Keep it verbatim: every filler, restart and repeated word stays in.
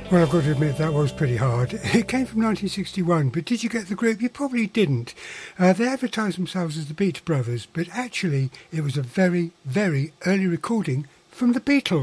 Well, I've got to admit that was pretty hard. It came from nineteen sixty-one, but did you get the group? You probably didn't. Uh, they advertised themselves as the Beach Brothers, but actually it was a very, very early recording from the Beatles.